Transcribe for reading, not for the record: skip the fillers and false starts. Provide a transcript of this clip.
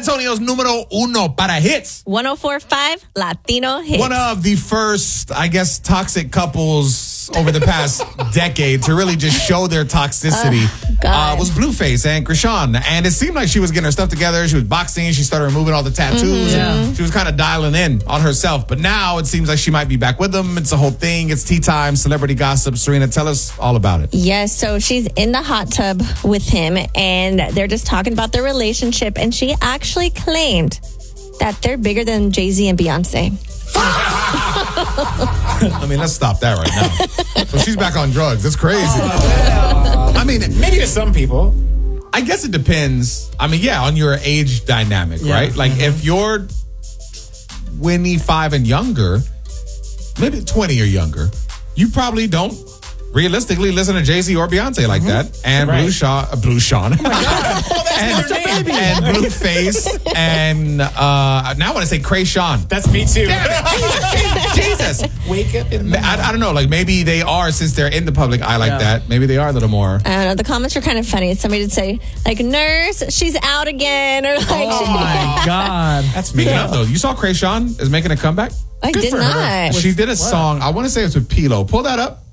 Antonio's numero uno para hits. 104.5 Latino Hits. One of the first, I guess, toxic couples over the past decade to really just show their toxicity was Blueface and Krishan. And it seemed like she was getting her stuff together. She was boxing. She started removing all the tattoos. And she was kind of dialing in on herself. But now it seems like she might be back with them. It's a whole thing. It's tea time, celebrity gossip. Serena, tell us all about it. Yes, so she's in the hot tub with him, and they're just talking about their relationship. And she actually claimed that they're bigger than Jay-Z and Beyonce. I mean, let's stop that right now. So she's back on drugs. That's crazy. I mean, Maybe to some people. I guess it depends. I mean, yeah, on your age dynamic, right? Like if you're 25 and younger, maybe 20 or younger, you probably don't realistically listen to Jay-Z or Beyonce like that. And Blue Sean. and Blueface and now I want to say Krishan. That's me too. Jesus. Wake up in the I don't know, like maybe they are, since they're in the public eye like that, maybe they are a little more. I don't know, the comments are kind of funny. Somebody would say, like, nurse, she's out again. Or like, Oh my God. That's me. Speaking of though, you saw Krishan is making a comeback? I did not. She did a song, I want to say it's with P-Lo. Pull that up.